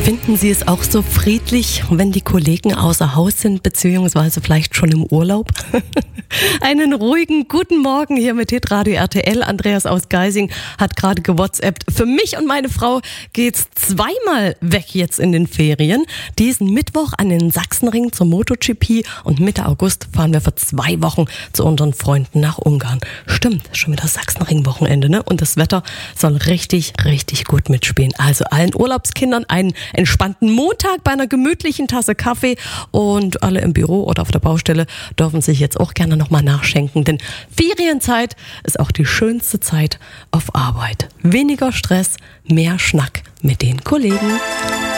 Finden Sie es auch so friedlich, wenn die Kollegen außer Haus sind, beziehungsweise vielleicht schon im Urlaub? Einen ruhigen guten Morgen hier mit Hitradio RTL. Andreas aus Geising hat gerade gewhatsappt. Für mich und meine Frau geht's zweimal weg jetzt in den Ferien. Diesen Mittwoch an den Sachsenring zur MotoGP und Mitte August fahren wir für 2 Wochen zu unseren Freunden nach Ungarn. Stimmt, schon wieder Sachsenring-Wochenende, ne? Und das Wetter soll richtig, richtig gut mitspielen. Also allen Urlaubskindern einen entspannten Montag bei einer gemütlichen Tasse Kaffee und alle im Büro oder auf der Baustelle dürfen sich jetzt auch gerne nochmal nachschenken, denn Ferienzeit ist auch die schönste Zeit auf Arbeit. Weniger Stress, mehr Schnack mit den Kollegen.